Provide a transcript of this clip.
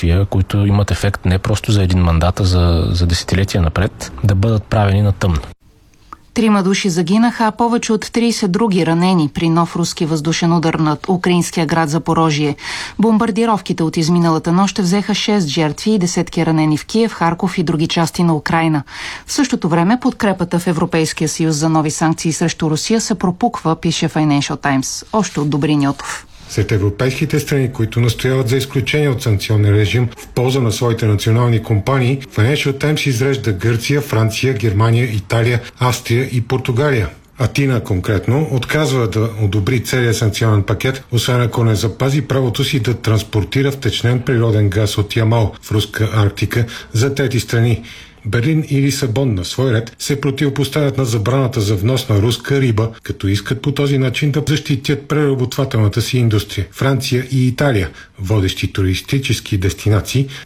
действия, които имат ефект не просто за един мандат, а за десетилетия напред, да бъдат правени на тъмно. 3 души загинаха, а повече от 30 други ранени при нов руски въздушен удар над украинския град Запорожие. Бомбардировките от изминалата нощ взеха 6 жертви и десетки ранени в Киев, Харков и други части на Украйна. В същото време подкрепата в Европейския съюз за нови санкции срещу Русия се пропуква, пише Financial Times. Още от Добри Ньотов. Сред европейските страни, които настояват за изключение от санкционния режим в полза на своите национални компании, Financial Times изрежда Гърция, Франция, Германия, Италия, Австрия и Португалия. Атина конкретно отказва да одобри целия санкционен пакет, освен ако не запази правото си да транспортира втечнен природен газ от Ямал в руска Арктика за трети страни. Берлин и Лисабон на свой ред се противопоставят на забраната за внос на руска риба, като искат по този начин да защитят преработвателната си индустрия. Франция и Италия, водещи туристически дестинации,